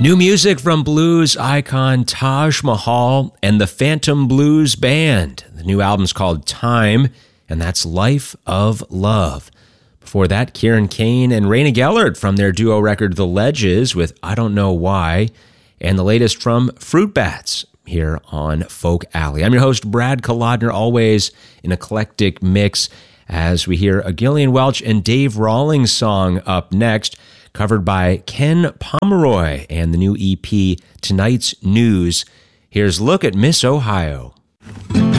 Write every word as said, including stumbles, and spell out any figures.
New music from blues icon Taj Mahal and the Phantom Blues Band. The new album's called Time, and that's Life of Love. Before that, Kieran Kane and Raina Gellert from their duo record The Ledges with I Don't Know Why, and the latest from Fruit Bats here on Folk Alley. I'm your host, Brad Kolodner, always an eclectic mix, as we hear a Gillian Welch and Dave Rawlings song up next, covered by Ken Pomeroy and the new E P, Tonight's News. Here's Look at Miss Ohio.